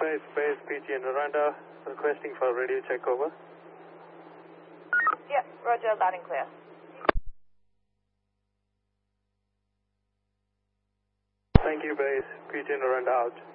Base PG and Miranda, requesting for radio check over. Yep, roger, loud and clear. Thank you, Base PG and Miranda out.